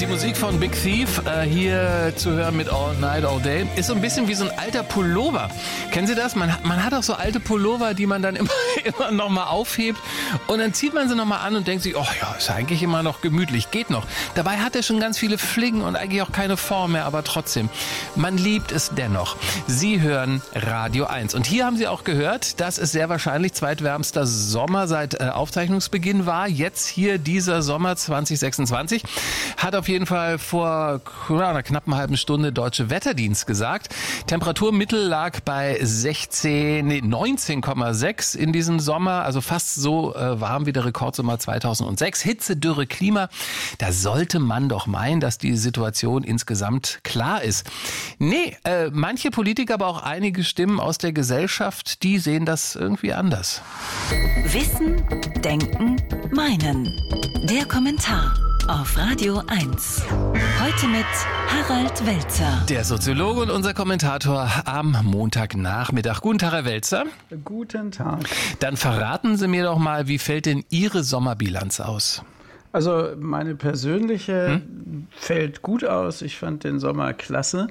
Die Musik von Big Thief, hier zu hören mit All Night, All Day, ist so ein bisschen wie so ein alter Pullover. Kennen Sie das? Man hat auch so alte Pullover, die man dann immer nochmal aufhebt und dann zieht man sie nochmal an und denkt sich, oh ja, ist eigentlich immer noch gemütlich, geht noch. Dabei hat er schon ganz viele Flicken und eigentlich auch keine Form mehr, aber trotzdem, man liebt es dennoch. Sie hören Radio 1 und hier haben Sie auch gehört, dass es sehr wahrscheinlich zweitwärmster Sommer seit Aufzeichnungsbeginn war. Jetzt hier dieser Sommer 2026 hat auf jeden Fall vor einer knappen halben Stunde Deutsche Wetterdienst gesagt. Temperaturmittel lag bei 19,6 in diesem Sommer, also fast so warm wie der Rekordsommer 2006. Hitze, Dürre, Klima, da sollte man doch meinen, dass die Situation insgesamt klar ist. Nee, manche Politiker, aber auch einige Stimmen aus der Gesellschaft, die sehen das irgendwie anders. Wissen, Denken, Meinen. Der Kommentar auf Radio 1. Heute mit Harald Welzer. Der Soziologe und unser Kommentator am Montagnachmittag. Guten Tag, Herr Welzer. Guten Tag. Dann verraten Sie mir doch mal, wie fällt denn Ihre Sommerbilanz aus? Also meine persönliche fällt gut aus. Ich fand den Sommer klasse.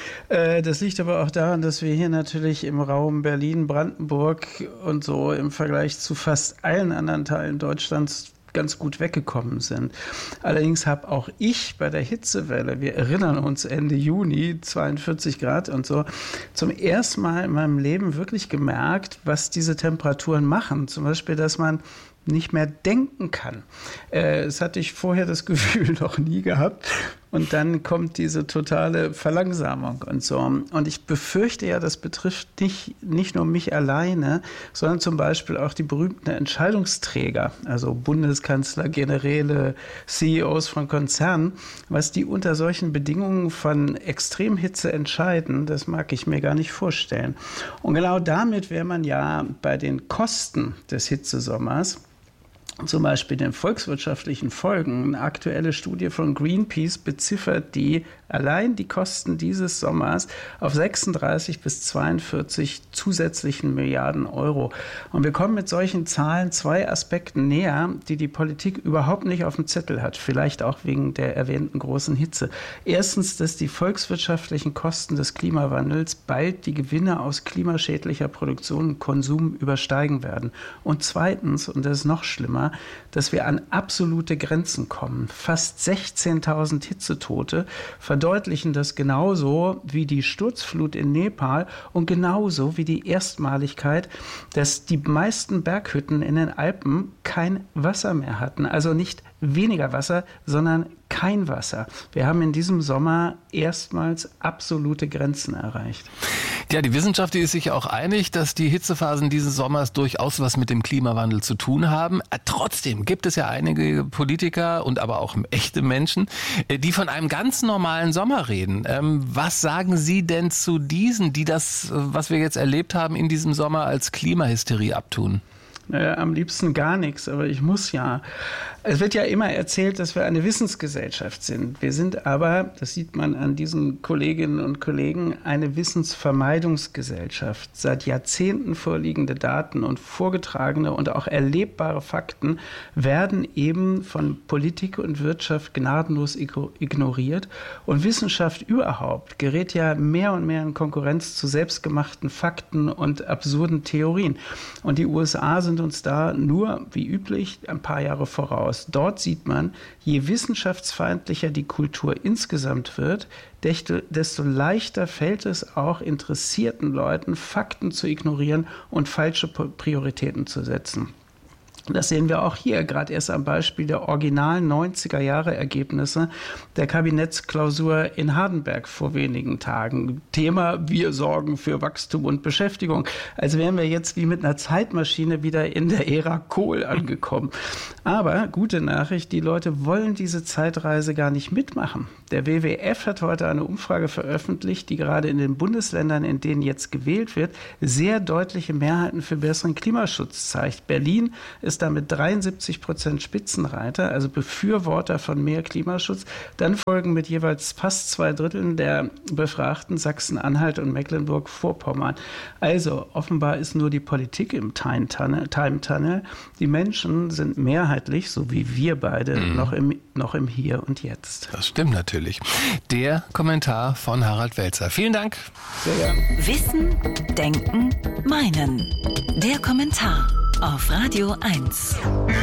Das liegt aber auch daran, dass wir hier natürlich im Raum Berlin, Brandenburg und so im Vergleich zu fast allen anderen Teilen Deutschlands ganz gut weggekommen sind. Allerdings habe auch ich bei der Hitzewelle, wir erinnern uns Ende Juni, 42 Grad und so, zum ersten Mal in meinem Leben wirklich gemerkt, was diese Temperaturen machen. Zum Beispiel, dass man nicht mehr denken kann. Das hatte ich vorher das Gefühl noch nie gehabt. Und dann kommt diese totale Verlangsamung und so. Und ich befürchte ja, das betrifft nicht nur mich alleine, sondern zum Beispiel auch die berühmten Entscheidungsträger, also Bundeskanzler, Generäle, CEOs von Konzernen. Was die unter solchen Bedingungen von Extremhitze entscheiden, das mag ich mir gar nicht vorstellen. Und genau damit wäre man ja bei den Kosten des Hitzesommers, zum Beispiel den volkswirtschaftlichen Folgen. Eine aktuelle Studie von Greenpeace beziffert allein die Kosten dieses Sommers auf 36 bis 42 zusätzlichen Milliarden Euro. Und wir kommen mit solchen Zahlen zwei Aspekten näher, die die Politik überhaupt nicht auf dem Zettel hat, vielleicht auch wegen der erwähnten großen Hitze. Erstens, dass die volkswirtschaftlichen Kosten des Klimawandels bald die Gewinne aus klimaschädlicher Produktion und Konsum übersteigen werden. Und zweitens, und das ist noch schlimmer, dass wir an absolute Grenzen kommen. Fast 16.000 Hitzetote verdeutlichen das genauso wie die Sturzflut in Nepal und genauso wie die Erstmaligkeit, dass die meisten Berghütten in den Alpen kein Wasser mehr hatten. Also nicht weniger Wasser, sondern kein Wasser. Wir haben in diesem Sommer erstmals absolute Grenzen erreicht. Ja, die Wissenschaft, die ist sich auch einig, dass die Hitzephasen dieses Sommers durchaus was mit dem Klimawandel zu tun haben. Trotzdem gibt es ja einige Politiker und aber auch echte Menschen, die von einem ganz normalen Sommer reden. Was sagen Sie denn zu diesen, die das, was wir jetzt erlebt haben in diesem Sommer, als Klimahysterie abtun? Am liebsten gar nichts, aber ich muss ja. Es wird ja immer erzählt, dass wir eine Wissensgesellschaft sind. Wir sind aber, das sieht man an diesen Kolleginnen und Kollegen, eine Wissensvermeidungsgesellschaft. Seit Jahrzehnten vorliegende Daten und vorgetragene und auch erlebbare Fakten werden eben von Politik und Wirtschaft gnadenlos ignoriert. Und Wissenschaft überhaupt gerät ja mehr und mehr in Konkurrenz zu selbstgemachten Fakten und absurden Theorien. Und die USA sind uns da nur, wie üblich, ein paar Jahre voraus. Dort sieht man, je wissenschaftsfeindlicher die Kultur insgesamt wird, desto leichter fällt es auch interessierten Leuten, Fakten zu ignorieren und falsche Prioritäten zu setzen. Das sehen wir auch hier, gerade erst am Beispiel der originalen 90er-Jahre-Ergebnisse der Kabinettsklausur in Hardenberg vor wenigen Tagen. Thema: Wir sorgen für Wachstum und Beschäftigung. Als wären wir jetzt wie mit einer Zeitmaschine wieder in der Ära Kohl angekommen. Aber gute Nachricht, die Leute wollen diese Zeitreise gar nicht mitmachen. Der WWF hat heute eine Umfrage veröffentlicht, die gerade in den Bundesländern, in denen jetzt gewählt wird, sehr deutliche Mehrheiten für besseren Klimaschutz zeigt. Berlin ist ist damit 73% Spitzenreiter, also Befürworter von mehr Klimaschutz. Dann folgen mit jeweils fast 2/3 der Befragten Sachsen-Anhalt und Mecklenburg-Vorpommern. Also offenbar ist nur die Politik im Time Tunnel. Die Menschen sind mehrheitlich, so wie wir beide, noch im Hier und Jetzt. Das stimmt natürlich. Der Kommentar von Harald Welzer. Vielen Dank. Sehr gern. Wissen, Denken, Meinen. Der Kommentar auf Radio 1.